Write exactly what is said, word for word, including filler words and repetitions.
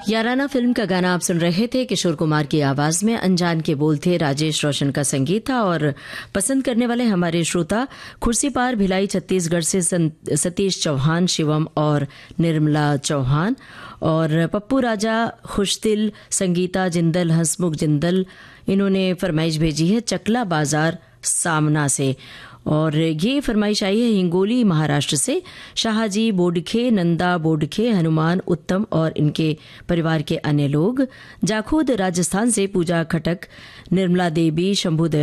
याराना film का गाना आप सुन रहे थे। किशोर कुमार की आवाज में, अनजान के बोल थे, राजेश रोशन का संगीत था। और पसंद करने वाले हमारे श्रोता खुर्सीपार भिलाई छत्तीसगढ़ से सतीश चौहान, शिवम और निर्मला चौहान, और पप्पू राजा, खुशदिल, संगीता जिंदल, हंसमुख जिंदल, इन्होंने फरमाइश भेजी है चकला बाजार सामना से। और ये फरमाइश आई है हिंगोली महाराष्ट्र से। शाहजी बोडखे, नंदा बोडखे, हनुमान उत्तम और इनके परिवार के अन्य लोग। जाखोद राजस्थान से पूजा खटक, निर्मला देवी, शंभू